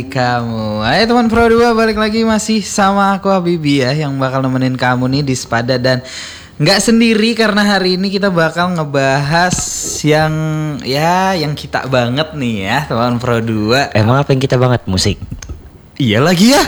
Kamu, ayo teman Pro 2 balik lagi masih sama aku Habibi ya, yang bakal nemenin kamu nih di Sepada. Dan nggak sendiri karena hari ini kita bakal ngebahas yang kita banget nih ya teman Pro 2. Emang apa yang kita banget? Musik. Iya lagi ya.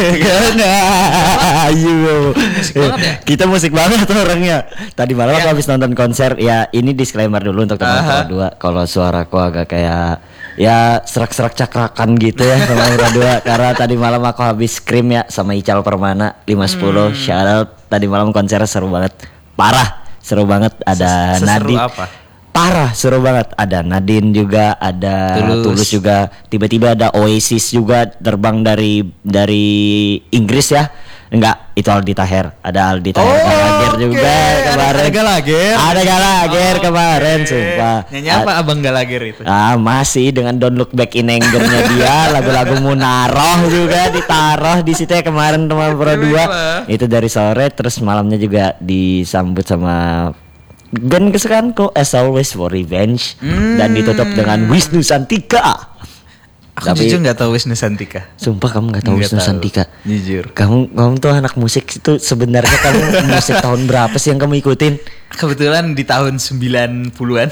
Musik banget ya? Kita musik banget orangnya. Tadi malam aku habis nonton konser. Ya ini disclaimer dulu untuk teman Pro 2. Kalau suaraku agak kayak ya serak-serak cakrakan gitu ya sama Pro 2. Karena tadi malam aku habis scream ya sama Ical Permana 510. Shout out, tadi malam konser seru banget. Parah, seru banget. Ada Nadine. Apa? Parah, seru banget. Ada Nadine juga, ada Tulus juga. Tiba-tiba ada Oasis juga terbang dari Inggris ya. Enggak, itu Aldi Taher. Ada Aldi Taher Galager juga kemarin. Ada Galager kemarin, sumpah. Nyanyi apa Abang Galager itu? Masih dengan Don't Look Back in Anger-nya dia, lagu-lagu Munaroh juga ditaruh di situ ya kemarin teman Pro 2. Itu dari sore, terus malamnya juga disambut sama band kesukaanku As Always for Revenge dan ditutup dengan Wisnu Santika. Aku jujur nggak tahu Wisnu Santika. Sumpah kamu nggak tahu Wisnu Santika. Jujur. Kamu tuh anak musik itu sebenarnya kamu musik tahun berapa sih yang kamu ikutin? Kebetulan di tahun 90-an.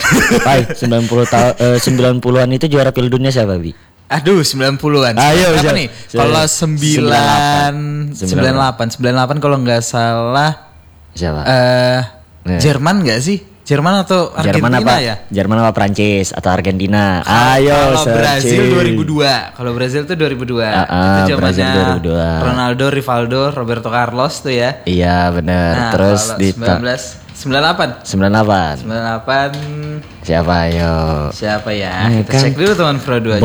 90-an itu juara Piala Dunia siapa, Bi? Aduh, 90-an. Ayo, apa nih? Kalau 98 kalau nggak salah. Siapa? Jerman nggak sih? Jerman atau Argentina Jerman apa? Ya? Jerman apa Prancis atau Argentina? Ayo, kalau Brazil 2002. Kalau Brazil tuh 2002. Itu Brazil 2002. Ronaldo, Rivaldo, Roberto Carlos tuh ya. Iya, benar. Terus di 98. Siapa ya? Kita cek dulu teman Pro 2.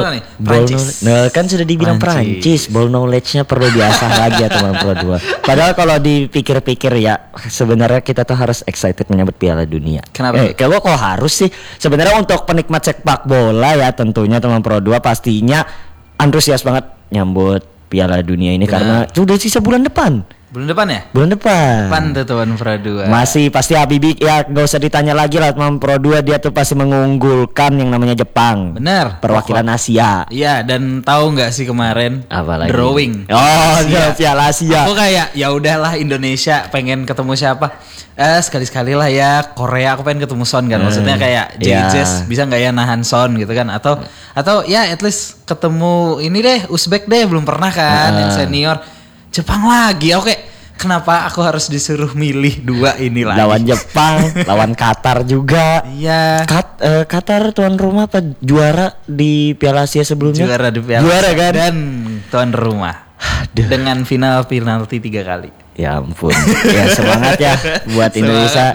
Prancis. Kan sudah dibilang Prancis. Ball knowledge-nya perlu diasah lagi ya teman Pro 2. Padahal kalau dipikir-pikir ya sebenarnya kita tuh harus excited menyambut Piala Dunia. Kenapa? Kalau kok harus sih? Sebenarnya untuk penikmat sepak bola ya tentunya teman Pro 2 pastinya antusias banget nyambut Piala Dunia ini. Karena sudah sisa bulan depan. Bulan depan ya? Bulan depan. Tuh teman Pro 2. Masih pasti Habibi ya gak usah ditanya lagi lah teman Pro 2, dia tuh pasti mengunggulkan yang namanya Jepang. Bener. Perwakilan Asia. Iya, dan tahu nggak sih kemarin apalagi drawing. Piala Asia. Aku kayak ya udahlah Indonesia pengen ketemu siapa? Sekali-sekali lah ya Korea, aku pengen ketemu Son kan. Maksudnya kayak JJS bisa nggak ya nahan Son gitu kan? Atau ya at least ketemu ini deh Uzbek deh, belum pernah kan yang senior. Jepang lagi, oke. Kenapa aku harus disuruh milih dua ini lagi? Lawan Jepang, lawan Qatar juga. Iya. Qatar tuan rumah apa juara di Piala Asia sebelumnya? Juara kan? Dan tuan rumah. Dengan final penalti 3 kali. Ya ampun. Ya semangat ya buat Indonesia.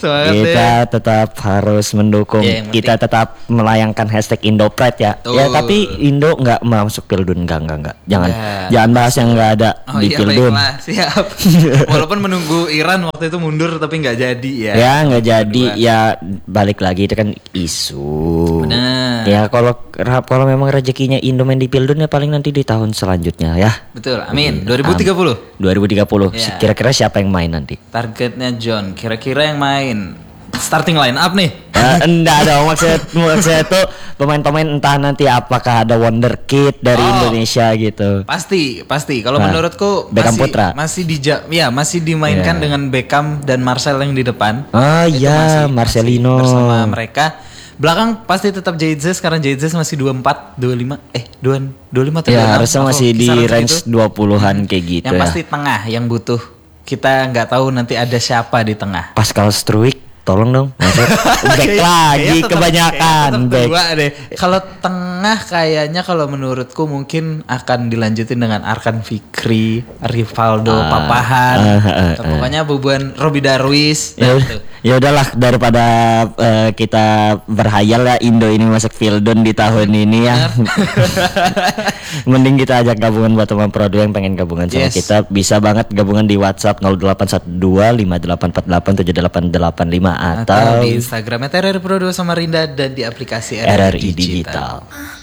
Kita tetap harus mendukung. Kita tetap melayangkan hashtag Indopride ya. Ya tapi Indo nggak masuk Pildun, enggak. Jangan bahas yang nggak ada di Pildun. Siap. Walaupun menunggu Iran waktu itu mundur tapi nggak jadi ya. Ya nggak jadi. Ya balik lagi itu kan isu. Benar. Ya kalau memang rezekinya Indo main di Pildun ya paling nanti di tahun selanjutnya ya. Betul. Amin. 2030. 2030. Kira-kira siapa yang main nanti? Targetnya John. Kira-kira yang main starting line up nih. Enggak dong, maksudnya itu pemain-pemain entah nanti apakah ada wonderkid dari Indonesia gitu. Pasti. Kalau menurutku Beckham Putra masih dimainkan dengan Beckham dan Marcel yang di depan. Marcelino masih bersama mereka. Belakang pasti tetap JZ karena JZ masih 24, 25, 25 atau 26. Ya harusnya masih di range 20-an kayak gitu. Yang pasti tengah yang butuh. Kita nggak tahu nanti ada siapa di tengah. Pascal Struijk, tolong dong. Back lagi kebanyakan. Kalau tengah kayaknya kalau menurutku mungkin akan dilanjutin dengan Arkan Fikri, Rivaldo, Papahan. Pokoknya bubuan Robi Darwis. Ya udahlah daripada kita berhayal ya Indo ini masuk Pildun di tahun ini ya. Mending kita ajak gabungan buat teman Pro 2 yang pengen gabungan sama kita. Bisa banget gabungan di WhatsApp 081258878885 atau di Instagramnya RRI Pro 2 sama Rinda dan di aplikasi RRI Digital.